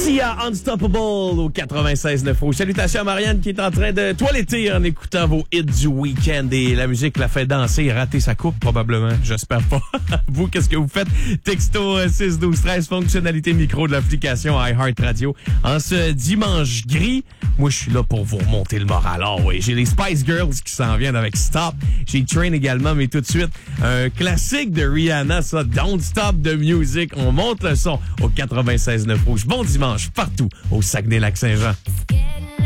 Sia Unstoppable au 96.9 Rouge. Salutations à Marianne qui est en train de toiletter en écoutant vos hits du week-end et la musique la fait danser et rater sa coupe probablement. J'espère pas. Vous, qu'est-ce que vous faites? Texto 61213, fonctionnalité micro de l'application iHeartRadio. En ce dimanche gris, moi je suis là pour vous remonter le moral. Oh oui, j'ai les Spice Girls qui s'en viennent avec Stop. J'ai Train également, mais tout de suite, un classique de Rihanna, ça, Don't Stop the Music. On monte le son au 96.9 Rouge. Bon dimanche partout au Saguenay-Lac-Saint-Jean.